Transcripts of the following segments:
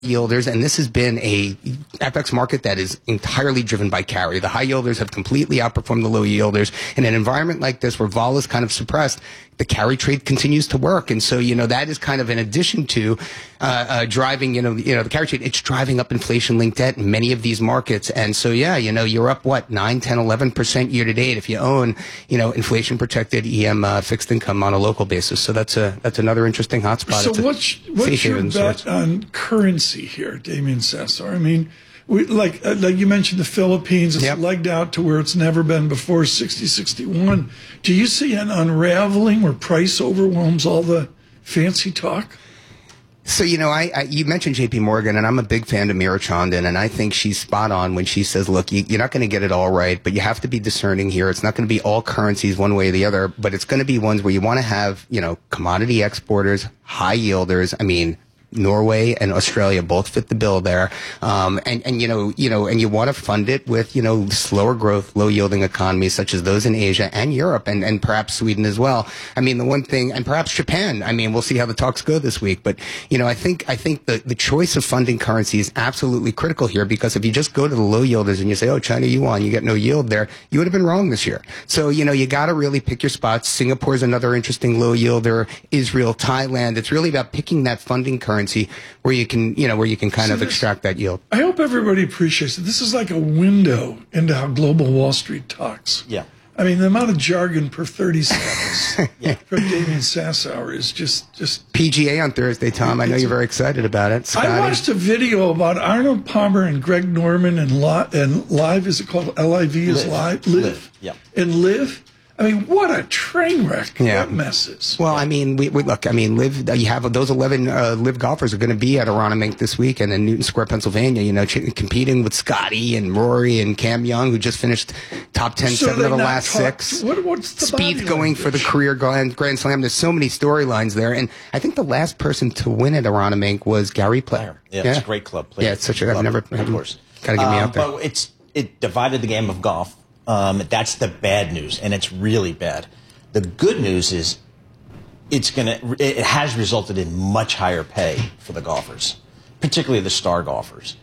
yielders, and this has been a FX market that is entirely driven by carry. The high yielders have completely outperformed the low yielders. In an environment like this where vol is kind of suppressed, the carry trade continues to work. And so, that is kind of in addition to driving, the carry trade, it's driving up inflation-linked debt in many of these markets. And so, you're up, 9, 10, 11% year to date if you own, inflation-protected EM fixed income on a local basis. So that's another interesting hotspot. So what's your bet on currency here, Damien Sassower? I mean, like you mentioned, the Philippines is legged out to where it's never been before, 60-61. Do you see an unraveling where price overwhelms all the fancy talk? So, you mentioned JP Morgan, and I'm a big fan of Mira Chandon, and I think she's spot on when she says, look, you're not going to get it all right, but you have to be discerning here. It's not going to be all currencies one way or the other, but it's going to be ones where you want to have, commodity exporters, high yielders. I mean, Norway and Australia both fit the bill there. And you want to fund it with, slower growth, low yielding economies such as those in Asia and Europe and perhaps Sweden as well. I mean, the one thing, and perhaps Japan, I mean, we'll see how the talks go this week. But, I think the choice of funding currency is absolutely critical here, because if you just go to the low yielders and you say, oh, China yuan, you get no yield there, you would have been wrong this year. So, you got to really pick your spots. Singapore is another interesting low yielder. Israel, Thailand. It's really about picking that funding currency where you can kind of extract that yield. I hope everybody appreciates it. This is like a window into how global Wall Street talks. Yeah. I mean, the amount of jargon per 30 seconds from Damien Sassower is just PGA on Thursday, Tom. I know you're very excited about it. Scotty. I watched a video about Arnold Palmer and Greg Norman and Live. Is it called LIV? Is Live? Live. Yeah. And Live. I mean, what a train wreck that mess is. Well, I mean, we look. I mean, you have those 11 Live golfers are going to be at Aronimink this weekend in Newton Square, Pennsylvania. Competing with Scotty and Rory and Cam Young, who just finished top 10, 7 of the last 6. What's the Spieth going for the career Grand Slam. There's so many storylines there, and I think the last person to win at Aronimink was Gary Player. Yeah, it's a great club. It's such a. I've never. Of course, got to get me out there. But it divided the game of golf. That's the bad news, and it's really bad. The good news is it has resulted in much higher pay for the golfers, particularly the star golfers.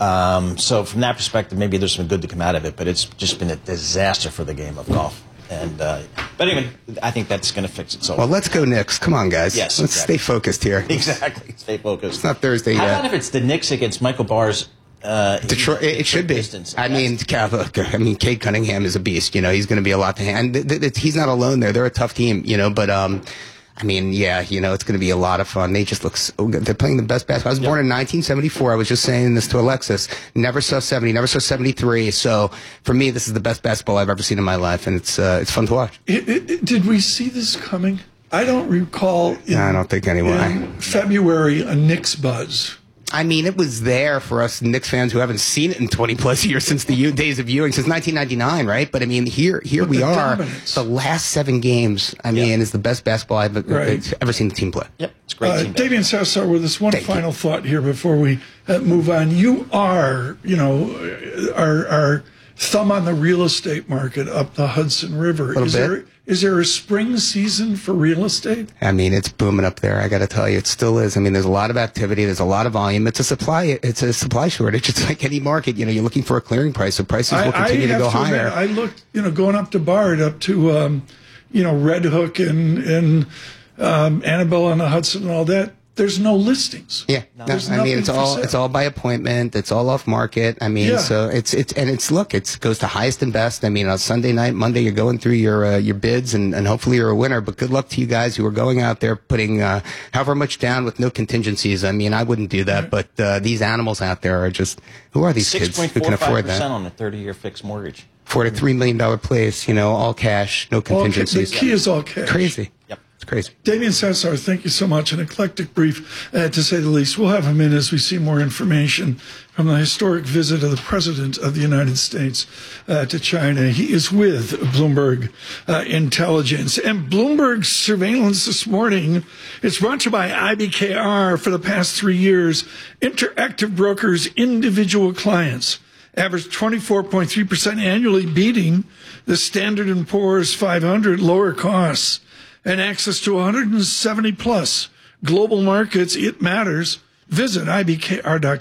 So from that perspective, maybe there's some good to come out of it, but it's just been a disaster for the game of golf. And but anyway, I think that's going to fix itself. Well, let's go Knicks. Come on, guys. Yes, let's stay focused here. Exactly, stay focused. It's not Thursday How yet. about if it's the Knicks against Michael Barr's Detroit, it should be. I mean, Cade Cunningham is a beast. He's going to be a lot to handle. He's not alone there. They're a tough team. But I mean, it's going to be a lot of fun. They just look so good. They're playing the best basketball. I was born in 1974. I was just saying this to Alexis. Never saw 70. Never saw 73. So for me, this is the best basketball I've ever seen in my life, and it's fun to watch. Did we see this coming? I don't recall. I don't think anyone. In February, a Knicks buzz. I mean, it was there for us Knicks fans who haven't seen it in 20 plus years since the days of viewing, since 1999, right? But I mean, here we are. Dominance. The last 7 games, I mean, is the best basketball I've ever seen the team play. Yep, it's a great team. Damien Sassower, with this one final thought here before we move on. You are, our thumb on the real estate market up the Hudson River. Is there a spring season for real estate? I mean, it's booming up there. I got to tell you, it still is. I mean, there's a lot of activity. There's a lot of volume. It's a supply shortage. It's like any market. You're looking for a clearing price, so prices will continue to go higher. I looked, going up to Bard, up to, Red Hook and Annabelle on the Hudson and all that. There's no listings. Yeah, I mean, it's all by appointment. It's all off market. I mean, so it goes to highest and best. I mean, on Sunday night, Monday, you're going through your bids, and hopefully you're a winner. But good luck to you guys who are going out there putting however much down with no contingencies. I mean, I wouldn't do that, but these animals out there are just, who are these kids who can afford that? 6.45% on a 30-year fixed mortgage for a $3 million place, all cash, no contingencies. The key is all cash. Crazy. Yep. Crazy. Damien Sassower, thank you so much. An eclectic brief, to say the least. We'll have him in as we see more information from the historic visit of the President of the United States to China. He is with Bloomberg Intelligence. And Bloomberg surveillance this morning is brought to you by IBKR. For the past 3 years, Interactive Brokers individual clients averaged 24.3% annually, beating the Standard & Poor's 500. Lower costs and access to 170 plus global markets. It matters. Visit ibkr.com